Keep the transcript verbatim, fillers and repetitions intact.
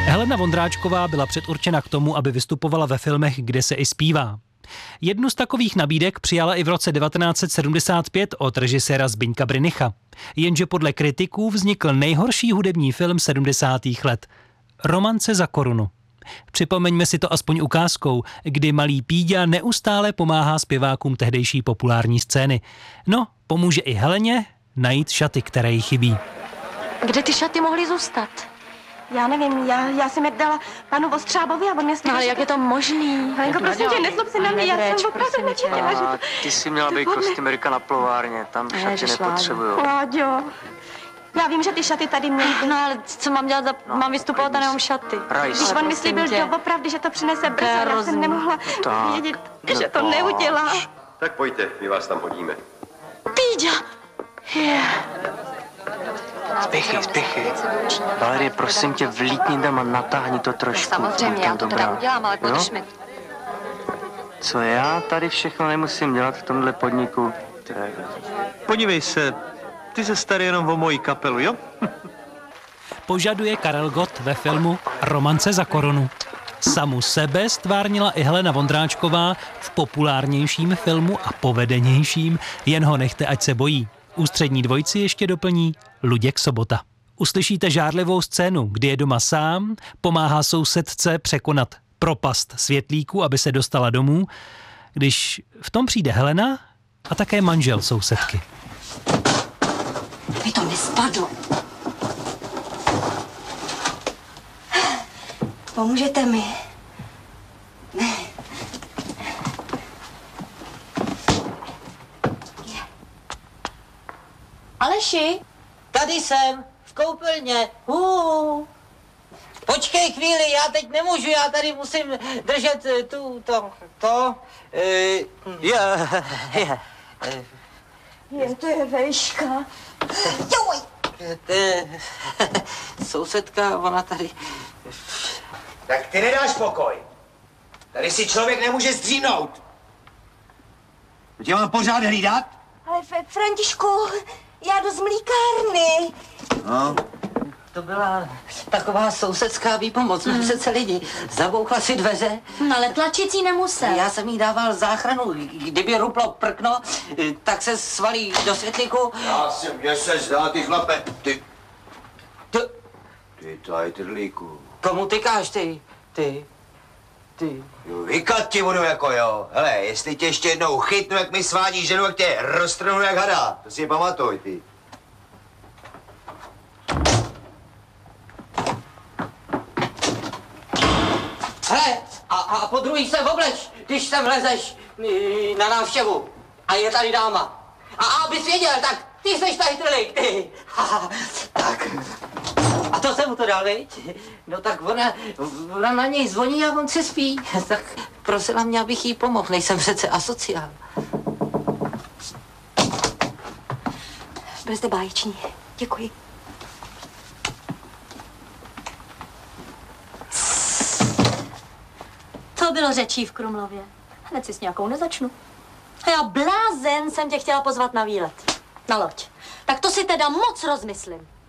Helena Vondráčková byla předurčena k tomu, aby vystupovala ve filmech, kde se i zpívá. Jednu z takových nabídek přijala i v roce devatenáct set sedmdesát pět od režiséra Zbyňka Brynicha. Jenže podle kritiků vznikl nejhorší hudební film sedmdesátých let. Romance za korunu. Připomeňme si to aspoň ukázkou, kdy malý Píďa neustále pomáhá zpěvákům tehdejší populární scény. No, pomůže i Heleně najít šaty, které jí chybí. Kde ty šaty mohly zůstat? Já nevím, já, já jsem je dala panu Vostřábovi a on mě No ale jak je to možný? Helenko, prosím tě, nezlob se na mě, já jsem opravdu nečekala, že to... Ty jsi měla být kostýmerka na plovárně, tam šaty nepotřebuju. Láďo, já vím, že ty šaty tady měly. No ale co mám dělat, za... No, mám vystupovat a nemám šaty. Když on myslí, byl doopravdy, že to přinese brzo, já jsem nemohla vědět, že to neudělá. Tak pojďte, my vás tam hodíme. Píďa! Spěchy, spěchy. Valerie, prosím tě, vlítni tam a natáhni to trošku. Samozřejmě, já to teda udělám, ale podrž mi. Co já tady všechno nemusím dělat v tomhle podniku? Podívej se, ty se starý jenom o moji kapelu, jo? Požaduje Karel Gott ve filmu Romance za korunu. Samu sebe stvárnila i Helena Vondráčková v populárnějším filmu a povedenějším Jen ho nechte, ať se bojí. Ústřední dvojici ještě doplní Luděk Sobota. Uslyšíte žárlivou scénu, kdy je doma sám, pomáhá sousedce překonat propast světlíku, aby se dostala domů, když v tom přijde Helena a také manžel sousedky. Aby to nespadlo. Pomůžete mi? Ne. Aleši, tady jsem, v koupelně. Hů. Počkej chvíli, já teď nemůžu, já tady musím držet eh, tu, to, to. Uh, je, je. Jen to je vejška. Joj! Eh, Sousedka, ona tady... Tak ty nedáš pokoj. Tady si člověk nemůže zdřímnout. To tě mám pořád hlídat? Ale Františku, já jdu z mlíkárny. No. To byla taková sousedská výpomoc, mm. přece lidi. Zabouchla si dveře. No ale tlačící nemusel. Já jsem jí dával záchranu. Kdyby ruplo prkno, tak se svalí do světlíku. Já si, mně se zdá, ty chlape, ty... Ty, Ty tady trlíku. komu tykáš ty? Ty, ty. Jo, vykat ti budu jako jo. Hele, jestli tě ještě jednou chytnu, jak mi svádí ženu, jak tě roztrhnu jak hada. To si pamatuj, ty. Hele, a, a po druhý se obleč, když sem lezeš mm, na návštěvu. A je tady dáma. A abys věděl, tak ty seš tady trlík, ty. Ha, tak. A to jsem mu to dal, viď? No tak ona, ona na něj zvoní a on se spí. Tak prosila mě, abych jí pomohl, nejsem přece asociál. Byl jste báječní. Děkuji. To bylo řečí v Krumlově. Hned si s nějakou nezačnu. A já blázen jsem tě chtěla pozvat na výlet. Na loď. Tak to si teda moc rozmyslím.